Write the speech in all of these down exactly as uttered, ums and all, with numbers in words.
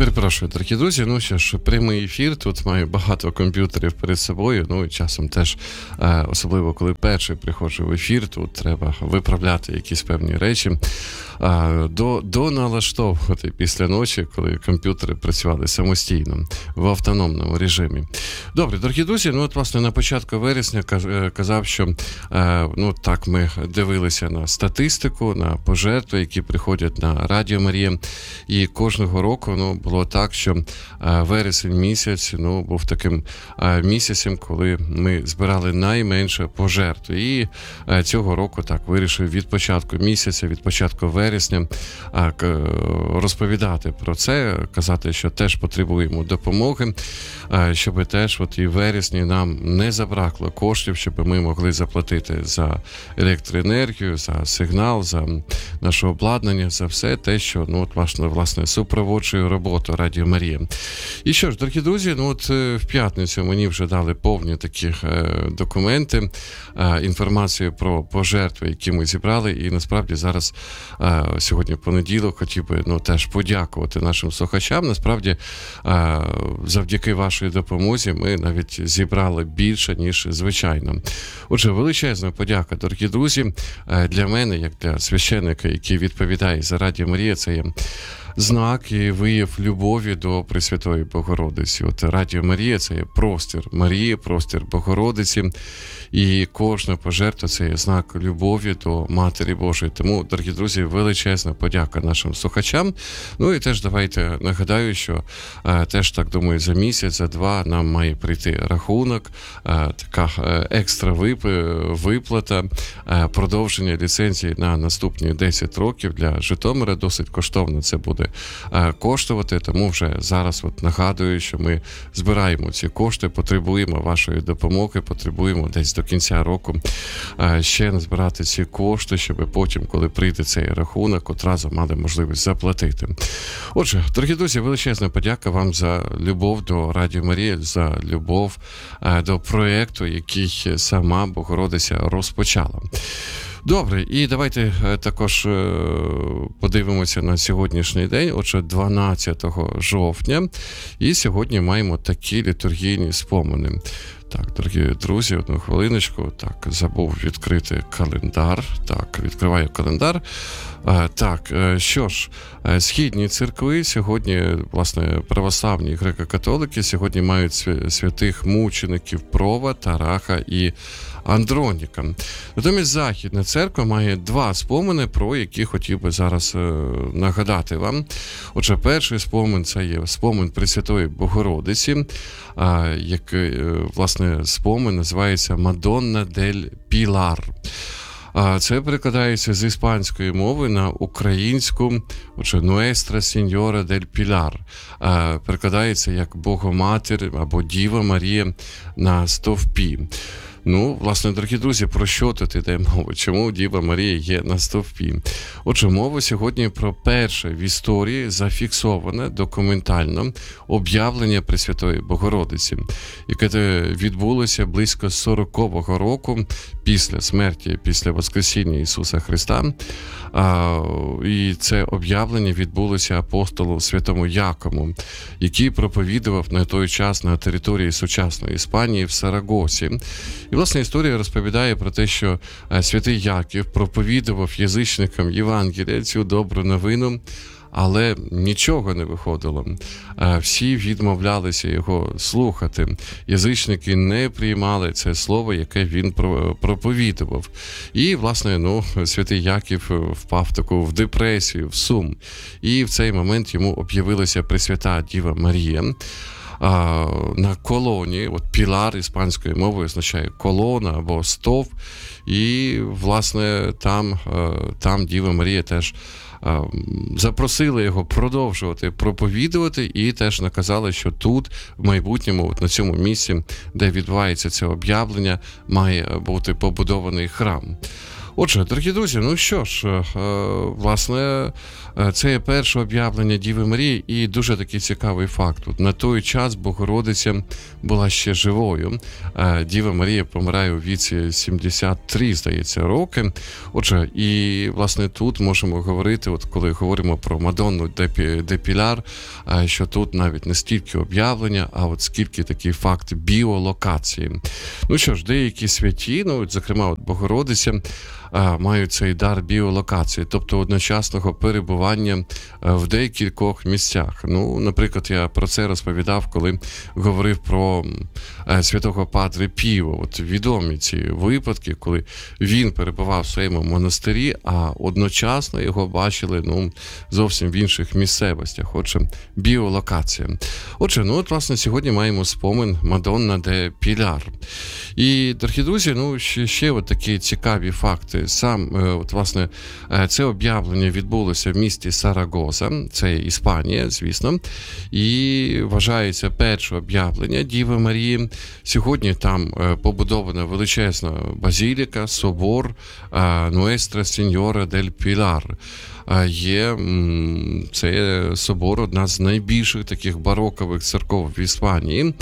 Перепрошую, дорогі друзі, ну що ж, прямий ефір, тут маю багато комп'ютерів перед собою, ну і часом теж, е, особливо коли перший приходжу в ефір, тут треба виправляти якісь певні речі, е, до, доналаштовувати після ночі, коли комп'ютери працювали самостійно, в автономному режимі. Добре, дорогі друзі, ну от, власне, на початку вересня казав, що, е, ну так, ми дивилися на статистику, на пожертви, які приходять на Радіо Марія, і кожного року, ну, було так, що е, вересень місяць, ну, був таким е, місяцем, коли ми збирали найменше пожертв. І е, цього року так вирішив від початку місяця, від початку вересня е, розповідати про це, казати, що теж потребуємо допомоги, е, щоб теж от і в вересні нам не забракло коштів, щоб ми могли заплатити за електроенергію, за сигнал, за наше обладнання, за все те, що, ну, от, власне, власне супроводжує роботу Радіо Марія. І що ж, дорогі друзі, ну от в п'ятницю мені вже дали повні такі е, документи, е, інформацію про пожертви, які ми зібрали, і насправді зараз, е, сьогодні понеділок, хотів би, ну, теж подякувати нашим слухачам. Насправді, е, завдяки вашій допомозі ми навіть зібрали більше, ніж звичайно. Отже, величезна подяка, дорогі друзі, е, для мене, як для священника, який відповідає за Радіо Марія, це є знак і вияв любові до Пресвятої Богородиці. От Радіо Марія – це є простір Марії, простір Богородиці, і кожна пожертва – це є знак любові до Матері Божої. Тому, дорогі друзі, величезна подяка нашим слухачам. Ну і теж давайте нагадаю, що а, теж, так думаю, за місяць, за два нам має прийти рахунок, а, така а, екстра вип... виплата, а, продовження ліцензії на наступні десять років для Житомира. Досить коштовно це буде коштувати, тому вже зараз от нагадую, що ми збираємо ці кошти, потребуємо вашої допомоги, потребуємо десь до кінця року ще назбирати ці кошти, щоб потім, коли прийде цей рахунок, одразу мали можливість заплатити. Отже, дорогі друзі, величезна подяка вам за любов до Радіо Марія, за любов до проєкту, який сама Богородиця розпочала. Добре, і давайте також подивимося на сьогоднішній день, отже, дванадцятого жовтня, і сьогодні маємо такі літургійні спомини. Так, дорогі друзі, одну хвилиночку, так, забув відкрити календар, так, відкриваю календар. А, так, що ж, східні церкви сьогодні, власне, православні греко-католики сьогодні мають святих мучеників Прова, Тараха і Андроніка. Натомість Західна церква має два спомини, про які хотів би зараз е, нагадати вам. Отже, перший спомин – це є спомин Пресвятої Богородиці, а, який, е, власне, спомин називається «Мадонна дель Пілар». А це перекладається з іспанської мови на українську, отже, Nuestra Señora del Pilar. А, перекладається як Богоматір або Діва Марія на стовпі. Ну, власне, дорогі друзі, про що тут іде мова? Чому Діва Марія є на стовпі? Отже, мова сьогодні про перше в історії зафіксоване документально об'явлення Пресвятої Богородиці, яке відбулося близько сорокового року після смерті, після Воскресіння Ісуса Христа. А, і це об'явлення відбулося апостолу святому Якому, який проповідував на той час на території сучасної Іспанії в Сарагосі. І, власне, історія розповідає про те, що святий Яків проповідував язичникам Євангелія, цю добру новину, але нічого не виходило. Всі відмовлялися його слухати. Язичники не приймали це слово, яке він проповідував. І, власне, ну, святий Яків впав таку в депресію, в сум. І в цей момент йому об'явилася Пресвята Діва Марія на колоні. От пілар іспанською мовою означає колона або стовп. І, власне, там, там Діва Марія теж запросили його продовжувати проповідувати і теж наказали, що тут, в майбутньому, от на цьому місці, де відбувається це об'явлення, має бути побудований храм. Отже, дорогі друзі, ну що ж, власне, це є перше об'явлення Діви Марії, і дуже такий цікавий факт. От на той час Богородиця була ще живою. Діва Марія помирає у віці сімдесят три, здається, роки. Отже, і, власне, тут можемо говорити, от коли говоримо про Мадонну де Піляр, що тут навіть не стільки об'явлення, а от скільки такий факт біолокації. Ну що ж, деякі святі, ну, зокрема, от Богородиця, мають цей дар біолокації, тобто одночасного перебування в декількох місцях. Ну, наприклад, я про це розповідав, коли говорив про святого Падре Піо. От відомі ці випадки, коли він перебував в своєму монастирі, а одночасно його бачили, ну, зовсім в інших місцевостях. Отже, біолокація. Отже, ну, от, власне, сьогодні маємо спомин Мадонна де Піляр. І, дорогі друзі, ну, ще, ще от такі цікаві факти. Сам, от, власне, це об'явлення відбулося в місті Сарагоса, це Іспанія, звісно, і вважається перше об'явлення Діви Марії. Сьогодні там побудована величезна базіліка, собор Нуестра Сеньора дель Пілар. Є, це собор, одна з найбільших таких барокових церков в Іспанії.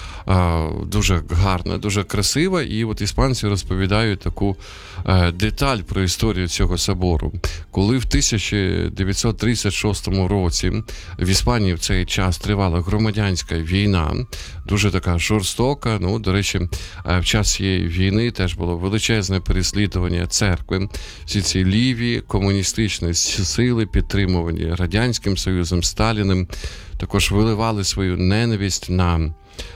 Дуже гарна, дуже красива, і от іспанці розповідають таку деталь про історію цього собору. Коли в тисяча дев'ятсот тридцять шостому році в Іспанії в цей час тривала громадянська війна, дуже така жорстока, ну, до речі, в час цієї війни теж було величезне переслідування церкви. Всі ці ліві комуністичні сили, підтримувані Радянським Союзом, Сталіним, також виливали свою ненависть на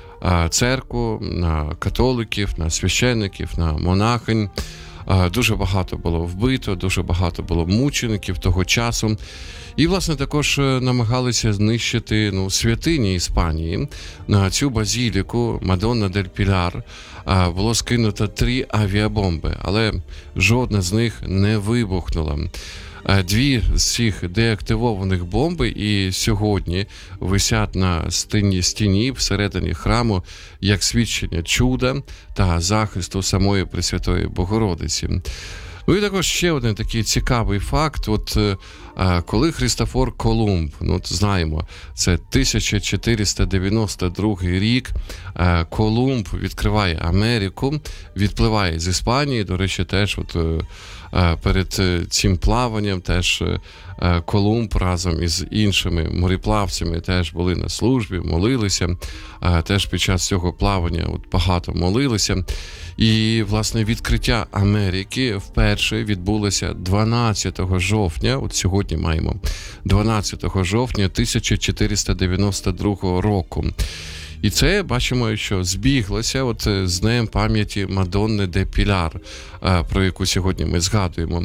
церкву, на католиків, на священників, на монахинь. Дуже багато було вбито, дуже багато було мучеників того часу. І, власне, також намагалися знищити, ну, святині Іспанії. На цю базіліку Мадонна дель Піляр було скинуто три авіабомби, але жодна з них не вибухнула. Дві з цих деактивованих бомби і сьогодні висять на стіні, стіні всередині храму як свідчення чуда та захисту самої Пресвятої Богородиці. Ну і також ще один такий цікавий факт. От коли Христофор Колумб, ну от знаємо, це тисяча чотириста дев'яносто другий рік, Колумб відкриває Америку, відпливає з Іспанії, до речі, теж от перед цим плаванням теж Колумб разом із іншими мореплавцями теж були на службі, молилися, теж під час цього плавання от багато молилися. І, власне, відкриття Америки вперше відбулося дванадцятого жовтня, от сьогодні маємо дванадцятого жовтня тисяча чотириста дев'яносто другого року. І це, бачимо, що збіглося от з Днем пам'яті Мадонни де Піляр, про яку сьогодні ми згадуємо.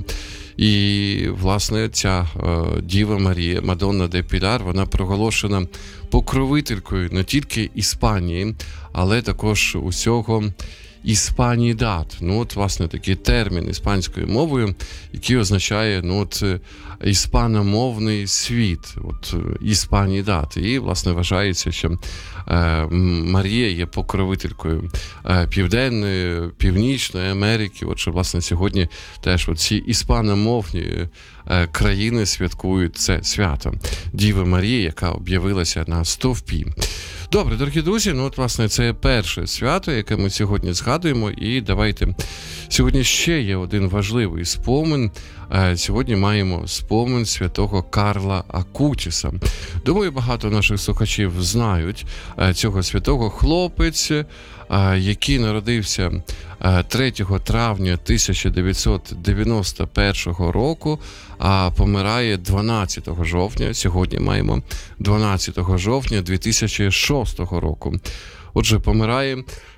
І, власне, ця Діва Марія, Мадонна де Піляр, вона проголошена покровителькою не тільки Іспанії, але також усього Іспанідат. Ну, от, власне, такий термін іспанською мовою, який означає, ну, от, іспаномовний світ, от, Іспанідат. І, власне, вважається, що е, Марія є покровителькою е, Південної, Північної Америки. От, що, власне, сьогодні теж от ці іспаномовні е, країни святкують це свято. Діви Марії, яка об'явилася на стовпі. Добре, дорогі друзі, ну от, власне, це перше свято, яке ми сьогодні згадуємо, і давайте, сьогодні ще є один важливий спомин. Сьогодні маємо спомин святого Карла Акутіса. Думаю, багато наших слухачів знають цього святого. Хлопець, який народився третього травня тисяча дев'ятсот дев'яносто першого року, а помирає дванадцятого жовтня, сьогодні маємо дванадцятого жовтня дві тисячі шостого року. Отже, помирає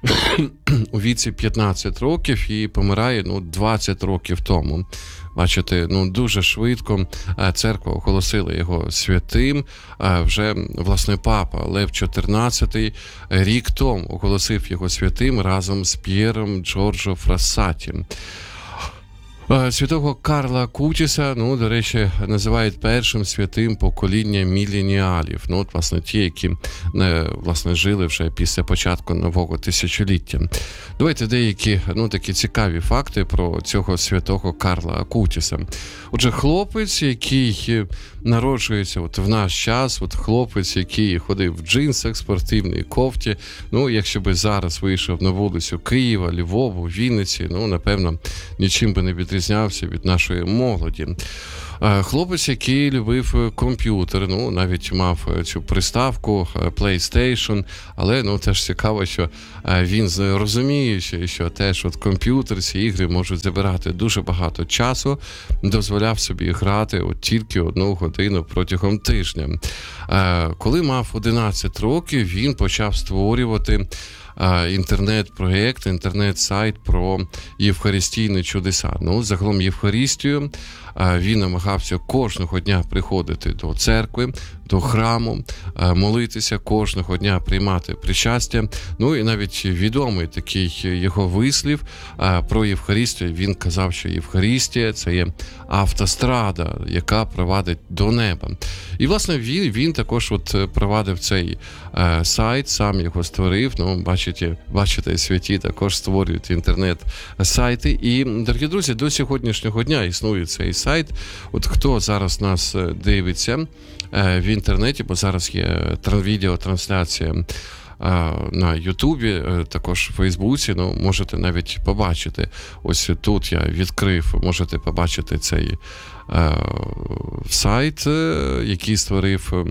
у віці п'ятнадцять років і помирає, ну, двадцять років тому. Бачите, ну, дуже швидко церква оголосила його святим. Вже, власне, папа Лев чотирнадцятий рік тому оголосив його святим разом з П'єром Джорджо Фрассаті. Святого Карла Акутіса, ну, до речі, називають першим святим покоління міленіалів. Ну, от, власне, ті, які, власне, жили вже після початку нового тисячоліття. Давайте деякі, ну, такі цікаві факти про цього святого Карла Акутіса. Отже, хлопець, який народжується от в наш час, от хлопець, який ходив в джинсах, спортивній кофті, ну, якщо би зараз вийшов на вулицю Києва, Львову, Вінниці, ну, напевно, нічим би не відрізнявся від нашої молоді. Хлопець, який любив комп'ютер, ну, навіть мав цю приставку PlayStation, але, ну, теж цікаво, що він розуміє, що теж от комп'ютер, ці ігри можуть забирати дуже багато часу, дозволяв собі грати от тільки одну годину протягом тижня. Коли мав одинадцять років, він почав створювати інтернет-проєкт, інтернет-сайт про євхаристійні чудеса. Ну, загалом Євхаристію він намагався кожного дня приходити до церкви, до храму, молитися, кожного дня приймати причастя. Ну і навіть відомий такий його вислів про Євхаристію. Він казав, що Євхаристія – це є автострада, яка провадить до неба. І, власне, він, він також от провадив цей сайт, сам його створив. Ну, бачите, бачите, святі також створюють інтернет-сайти. І, дорогі друзі, до сьогоднішнього дня існує цей сайт. От хто зараз нас дивиться в інтернеті, бо зараз є відеотрансляція на Ютубі, також в Фейсбуці, ну, можете навіть побачити. Ось тут я відкрив, можете побачити цей е, сайт, який створив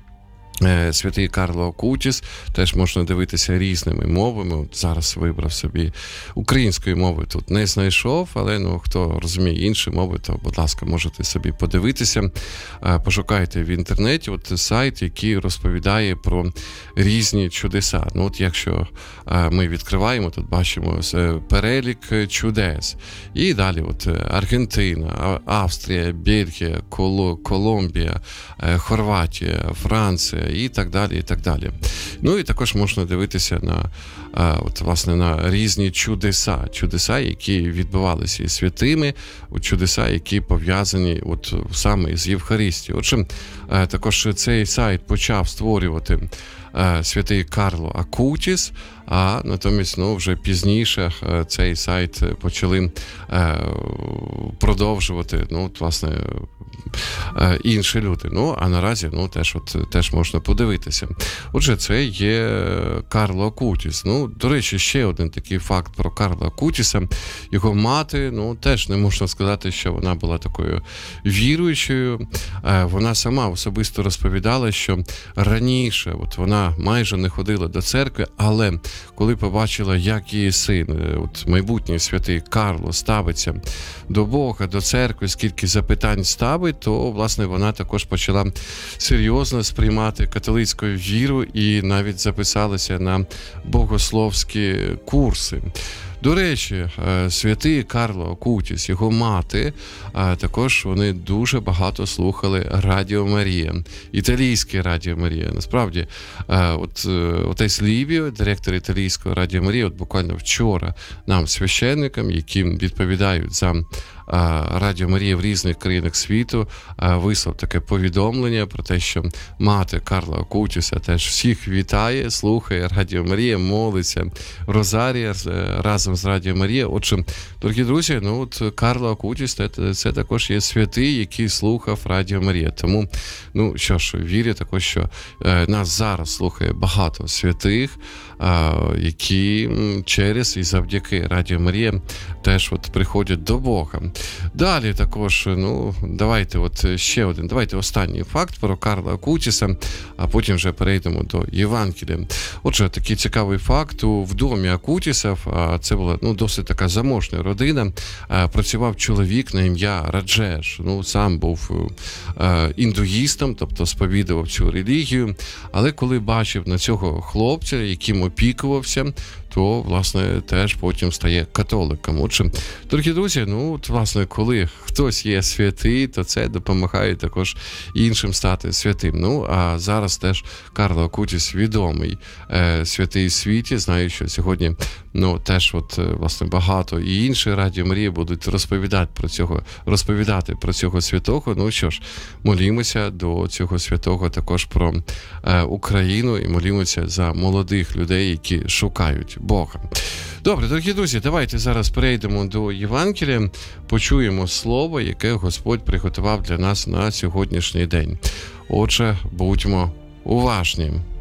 святий Карло Акутіс. Теж можна дивитися різними мовами. От зараз вибрав собі української мови, тут не знайшов, але, ну, хто розуміє інші мови, то, будь ласка, можете собі подивитися. Пошукайте в інтернеті от сайт, який розповідає про різні чудеса. Ну, от якщо ми відкриваємо, тут бачимо перелік чудес. І далі от Аргентина, Австрія, Бельгія, Колумбія, Хорватія, Франція, і так далі, і так далі. Ну, і також можна дивитися на, от, власне, на різні чудеса, чудеса, які відбувалися із святими, от, чудеса, які пов'язані от саме з Євхаристією. Отже, також цей сайт почав створювати святий Карло Акутіс, а натомість, ну, вже пізніше цей сайт почали продовжувати, ну, от, власне, інші люди. Ну, а наразі, ну, теж, от, теж можна подивитися. Отже, це є Карло Акутіс. Ну, до речі, ще один такий факт про Карла Акутіса. Його мати, ну, теж не можна сказати, що вона була такою віруючою. Вона сама особисто розповідала, що раніше от вона майже не ходила до церкви, але коли побачила, як її син, от майбутній святий Карло, ставиться до Бога, до церкви, скільки запитань ставить, то, власне, вона також почала серйозно сприймати католицьку віру і навіть записалася на богословські курси. До речі, святий Карло Акутіс, його мати, також вони дуже багато слухали Радіо Марія, італійське Радіо Марія. Насправді, от отець Лівіо, директор італійського Радіо Марія, от буквально вчора нам, священникам, які відповідають за Радіо Марія в різних країнах світу, вислав таке повідомлення про те, що мати Карла Акутіса теж всіх вітає, слухає Радіо Марія, молиться Розарія разом з Радіо Марія. Отже, дорогі друзі, ну от Карло Акутіс це, це також є святий, який слухав Радіо Марія. Тому, ну що ж, вірю також, що е, нас зараз слухає багато святих, е, які через і завдяки Радіо Марія теж от приходять до Бога. Далі також, ну, давайте от ще один, давайте останній факт про Карла Акутіса, а потім вже перейдемо до Євангелія. Отже, такий цікавий факт. В домі Акутісів, це була, ну, досить така заможна родина, працював чоловік на ім'я Раджеш. Ну, сам був індуїстом, тобто сповідував цю релігію, але коли бачив на цього хлопця, яким опікувався, то, власне, теж потім стає католиком. Отже, дорогі друзі, ну, от, власне, коли хтось є святий, то це допомагає також іншим стати святим. Ну, а зараз теж Карло Акутіс відомий е, святий в світі. Знаю, що сьогодні ну, теж от, власне, багато і інші Радіо Марія будуть розповідати про цього, розповідати про цього святого. Ну що ж, молімося до цього святого також про е, Україну і молімося за молодих людей, які шукають Бога. Добре, дорогі друзі, давайте зараз перейдемо до Євангелія, почуємо слово, яке Господь приготував для нас на сьогоднішній день. Отже, будьмо уважні.